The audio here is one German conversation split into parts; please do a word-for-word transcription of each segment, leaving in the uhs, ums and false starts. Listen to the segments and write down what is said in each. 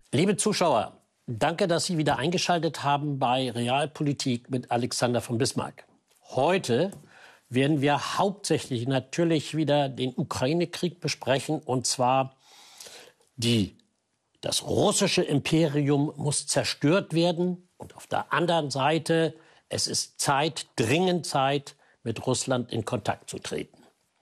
Liebe Zuschauer, danke, dass Sie wieder eingeschaltet haben bei Realpolitik mit Alexander von Bismarck. Heute werden wir hauptsächlich natürlich wieder den Ukraine-Krieg besprechen. Und zwar, die, das russische Imperium muss zerstört werden. Und auf der anderen Seite, es ist Zeit, dringend Zeit, mit Russland in Kontakt zu treten.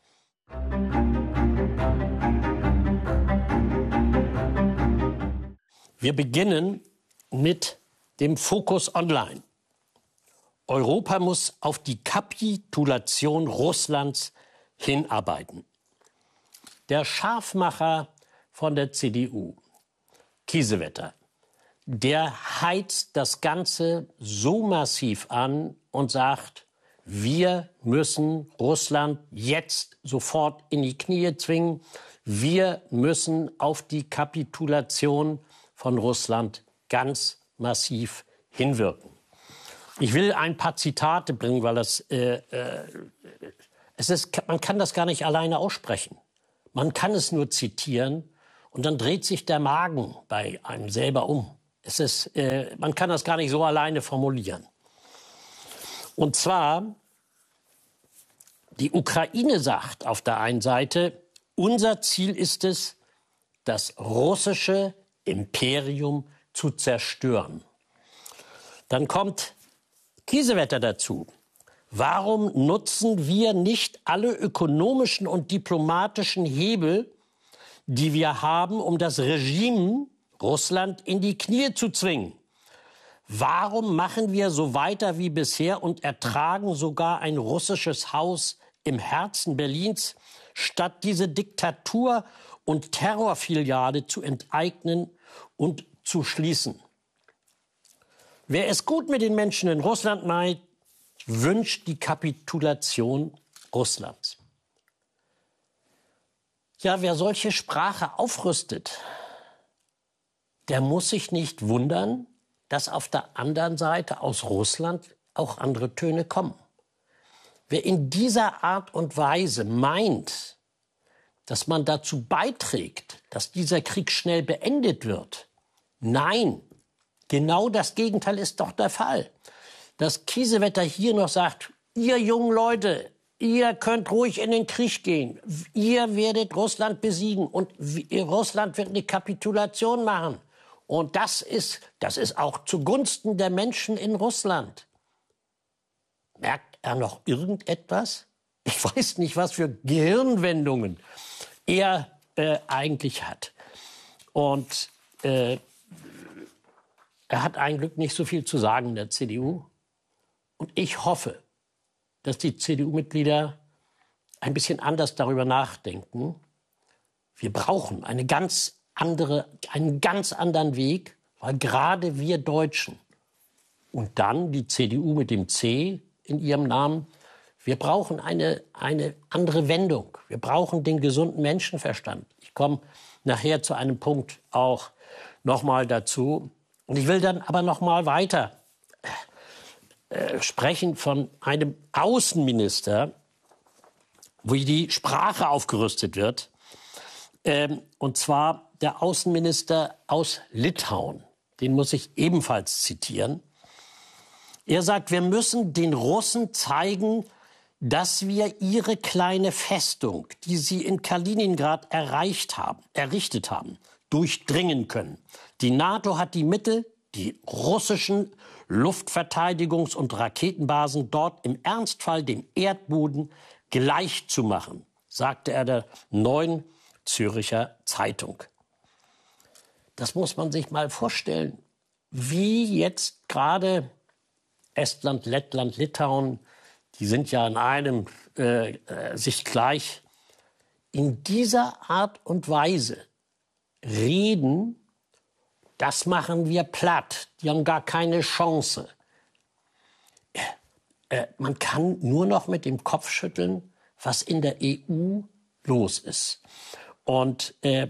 Wir beginnen mit dem Fokus Online. Europa muss auf die Kapitulation Russlands hinarbeiten. Der Scharfmacher von der C D U, Kiesewetter, der heizt das Ganze so massiv an und sagt, wir müssen Russland jetzt sofort in die Knie zwingen. Wir müssen auf die Kapitulation von Russland ganz massiv hinwirken. Ich will ein paar Zitate bringen, weil das, äh, äh, es ist, man kann das gar nicht alleine aussprechen. Man kann es nur zitieren und dann dreht sich der Magen bei einem selber um. Es ist, äh, man kann das gar nicht so alleine formulieren. Und zwar, die Ukraine sagt auf der einen Seite, unser Ziel ist es, das russische Imperium zu zerstören. Dann kommt Kiesewetter dazu. Warum nutzen wir nicht alle ökonomischen und diplomatischen Hebel, die wir haben, um das Regime Russland in die Knie zu zwingen? Warum machen wir so weiter wie bisher und ertragen sogar ein russisches Haus im Herzen Berlins, statt diese Diktatur und Terrorfiliale zu enteignen und zu schließen? Wer es gut mit den Menschen in Russland meint, wünscht die Kapitulation Russlands. Ja, wer solche Sprache aufrüstet, der muss sich nicht wundern, dass auf der anderen Seite aus Russland auch andere Töne kommen. Wer in dieser Art und Weise meint, dass man dazu beiträgt, dass dieser Krieg schnell beendet wird, nein, genau das Gegenteil ist doch der Fall. Dass Kiesewetter hier noch sagt, ihr jungen Leute, ihr könnt ruhig in den Krieg gehen, ihr werdet Russland besiegen und Russland wird eine Kapitulation machen. Und das ist, das ist auch zugunsten der Menschen in Russland. Merkt er noch irgendetwas? Ich weiß nicht, was für Gehirnwendungen er äh, eigentlich hat. Und äh, er hat ein Glück nicht so viel zu sagen in der C D U. Und ich hoffe, dass die C D U-Mitglieder ein bisschen anders darüber nachdenken. Wir brauchen eine ganz andere, einen ganz anderen Weg, weil gerade wir Deutschen und dann die C D U mit dem C in ihrem Namen, wir brauchen eine, eine andere Wendung. Wir brauchen den gesunden Menschenverstand. Ich komme nachher zu einem Punkt auch noch mal dazu. Und ich will dann aber noch mal weiter äh, sprechen von einem Außenminister, wo die Sprache aufgerüstet wird. Ähm, und zwar der Außenminister aus Litauen. Den muss ich ebenfalls zitieren. Er sagt, wir müssen den Russen zeigen, dass wir ihre kleine Festung, die sie in Kaliningrad erreicht haben, errichtet haben, durchdringen können. Die NATO hat die Mittel, die russischen Luftverteidigungs- und Raketenbasen dort im Ernstfall dem Erdboden gleich zu machen, sagte er der Neuen Zürcher Zeitung. Das muss man sich mal vorstellen, wie jetzt gerade Estland, Lettland, Litauen, die sind ja in einem äh, äh, sich gleich, in dieser Art und Weise reden, das machen wir platt, die haben gar keine Chance. Äh, äh, man kann nur noch mit dem Kopf schütteln, was in der E U los ist. Und äh,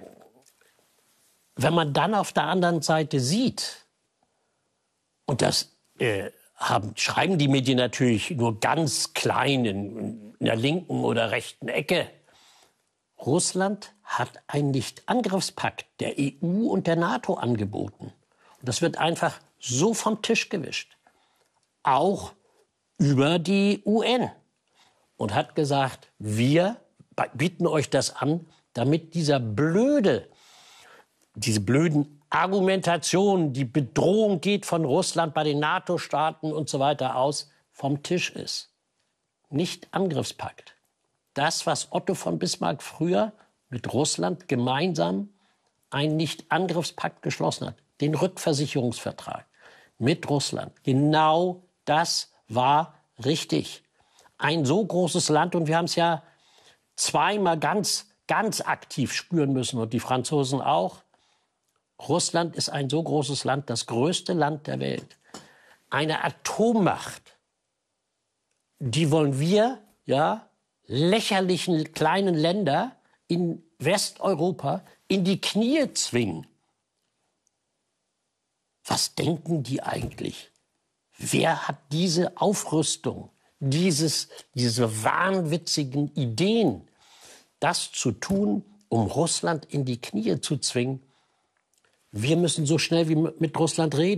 wenn man dann auf der anderen Seite sieht, und das äh, haben, schreiben die Medien natürlich nur ganz klein in, in der linken oder rechten Ecke, Russland hat einen Nichtangriffspakt der E U und der NATO angeboten. Und das wird einfach so vom Tisch gewischt. Auch über die U N. Und hat gesagt, wir bieten euch das an, damit dieser blöde, diese blöden Argumentationen, die Bedrohung geht von Russland bei den NATO-Staaten und so weiter aus, vom Tisch ist. Nicht-Angriffspakt. Das, was Otto von Bismarck früher mit Russland gemeinsam einen Nicht-Angriffspakt geschlossen hat, den Rückversicherungsvertrag mit Russland. Genau das war richtig. Ein so großes Land, und wir haben es ja zweimal ganz, ganz aktiv spüren müssen, und die Franzosen auch. Russland ist ein so großes Land, das größte Land der Welt. Eine Atommacht, die wollen wir, ja, lächerlichen kleinen Länder in Westeuropa in die Knie zwingen. Was denken die eigentlich? Wer hat diese Aufrüstung, dieses, diese wahnwitzigen Ideen, das zu tun, um Russland in die Knie zu zwingen? Wir müssen so schnell wie mit Russland reden.